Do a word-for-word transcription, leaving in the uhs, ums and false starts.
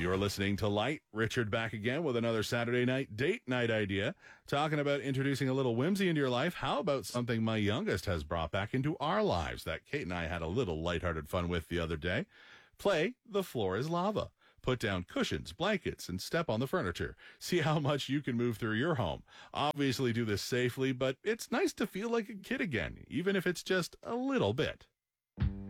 You're listening to Light. Richard back again with another Saturday night date night idea. Talking about introducing a little whimsy into your life. How about something my youngest has brought back into our lives that Kate and I had a little lighthearted fun with the other day? Play The Floor is Lava. Put down cushions, blankets, and step on the furniture. See how much you can move through your home. Obviously do this safely, but it's nice to feel like a kid again, even if it's just a little bit.